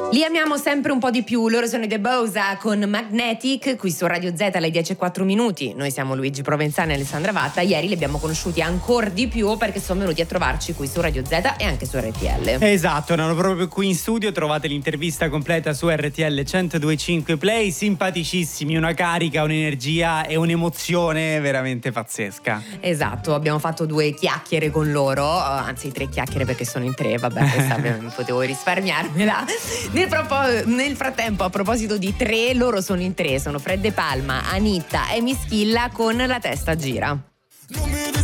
Li amiamo sempre un po' di più, loro sono i The Bosa con Magnetic, qui su Radio Z alle 10:04. Noi siamo Luigi Provenzano e Alessandra Vatta. Ieri li abbiamo conosciuti ancora di più perché sono venuti a trovarci qui su Radio Z e anche su RTL. Esatto, erano proprio qui in studio, trovate l'intervista completa su RTL 102.5 Play, simpaticissimi, una carica, un'energia e un'emozione veramente pazzesca. Esatto, abbiamo fatto 2 chiacchiere con loro, anzi 3 chiacchiere perché sono in 3, vabbè, questa potevo risparmiarmela. Nel frattempo, a proposito di 3, loro sono in 3, sono Fred De Palma, Anitta e Mischilla con La testa gira.